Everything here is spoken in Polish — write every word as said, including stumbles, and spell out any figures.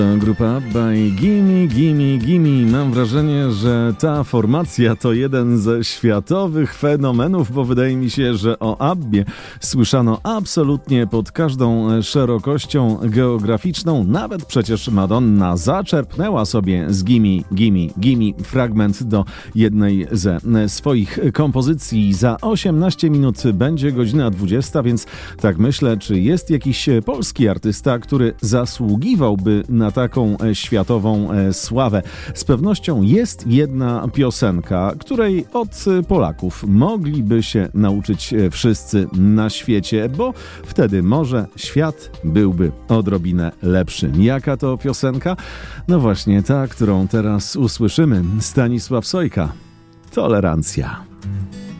Grupa by Gimme, Gimme, Gimme. Mam wrażenie, że ta formacja to jeden ze światowych fenomenów, bo wydaje mi się, że o Abbie słyszano absolutnie pod każdą szerokością geograficzną. Nawet przecież Madonna zaczerpnęła sobie z Gimme, Gimme, Gimme fragment do jednej ze swoich kompozycji. Za osiemnaście minut będzie godzina dwudziesta, więc tak myślę, czy jest jakiś polski artysta, który zasługiwałby na taką światową sławę. Z pewnością jest jedna piosenka, której od Polaków mogliby się nauczyć wszyscy na świecie, bo wtedy może świat byłby odrobinę lepszy. Jaka to piosenka? No właśnie ta, którą teraz usłyszymy. Stanisław Sojka. Tolerancja.